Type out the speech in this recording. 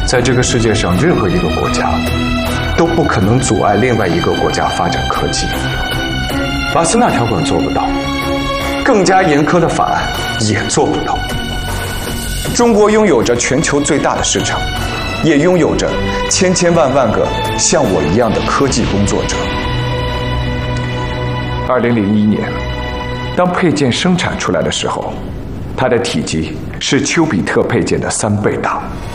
在这个世界上，任何一个国家都不可能阻碍另外一个国家发展科技。瓦斯纳条款做不到，更加严苛的法案也做不到。中国拥有着全球最大的市场，也拥有着千千万万个像我一样的科技工作者。2001年，当配件生产出来的时候，它的体积是丘比特配件的3倍大。